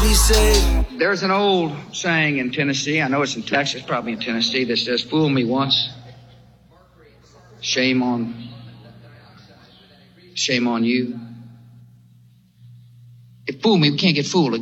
be safe. There's an old saying in Tennessee, I know it's in Texas, probably in Tennessee, that says, fool me once, shame on you. If fool me, we can't get fooled again.